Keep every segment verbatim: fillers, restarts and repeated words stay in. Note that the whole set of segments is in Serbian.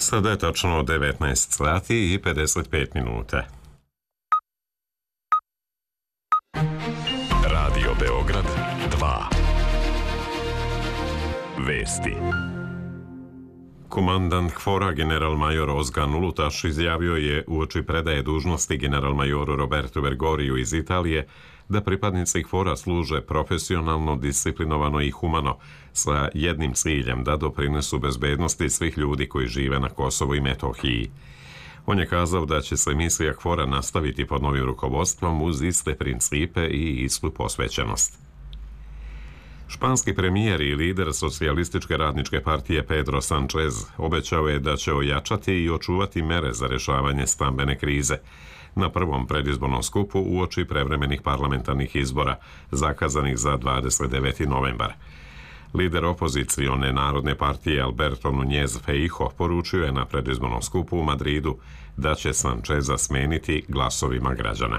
Sada je tačno devetnaest sati i pedeset pet minuta. Radio Beograd dva. Vesti. Komandant KFOR-a general-major Ozgan Ulutaš izjavio je uoči predaje dužnosti general-majoru Robertu Bergoriju iz Italije da pripadnici KFOR-a služe profesionalno, disciplinovano i humano sa jednim ciljem da doprinesu bezbednosti svih ljudi koji žive na Kosovu i Metohiji. On je kazao da će se misija KFOR-a nastaviti pod novim rukovodstvom uz iste principe i istu posvećenost. Španski premijer i lider Socijalističke radničke partije Pedro Sánchez obećao je da će ojačati i očuvati mere za rješavanje stambene krize na prvom predizbornom skupu uoči prevremenih parlamentarnih izbora zakazanih za dvadeset deveti novembar. Lider opozicione Narodne partije Alberto Núñez Feijóo poručio je na predizbornom skupu u Madridu da će Sáncheza smeniti glasovima građana.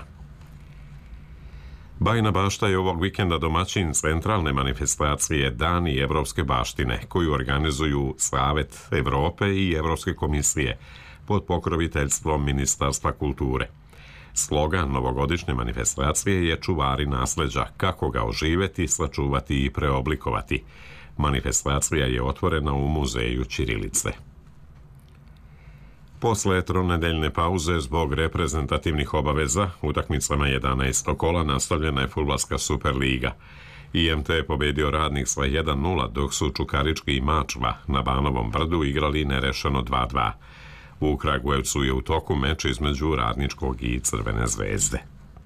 Bajina Bašta je ovog vikenda domaćin centralne manifestacije Dani evropske baštine, koju organizuju Savet Evrope i Evropske komisije pod pokroviteljstvom Ministarstva kulture. Slogan novogodišnje manifestacije je čuvari nasleđa, kako ga oživeti, sačuvati i preoblikovati. Manifestacija je otvorena u muzeju ćirilice. Posle tronedeljne pauze zbog reprezentativnih obaveza, utakmicama jedanaestog kola nastavljena je fudbalska Superliga. I M T je pobedio Radnik sa jedan nula, dok su Čukarički i Mačva na Banovom brdu igrali nerešeno dva dva. U Kragujevcu je u toku meč između Radničkog i Crvene zvezde.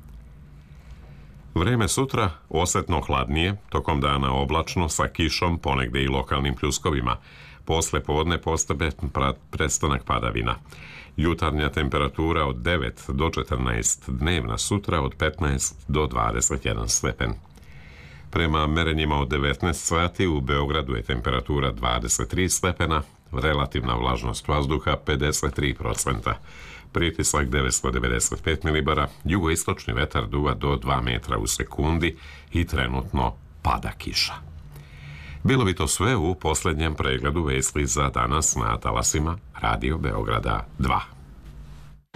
Vreme sutra osetno hladnije, tokom dana oblačno sa kišom, ponegde i lokalnim pljuskovima. Posle podne postaje prestanak padavina. Jutarnja temperatura od devet do četrnaest, dnevna sutra od petnaest do dvadeset jedan stepen. Prema merenjima od devetnaest sati u Beogradu je temperatura dvadeset tri stepena, relativna vlažnost vazduha pedeset tri procenta, pritisak devetsto devedeset pet milibara, jugoistočni vetar duva do dva metra u sekundi i trenutno pada kiša. Bilo bi to sve u posljednjem pregledu vesti za danas na talasima Radio Beograda dva.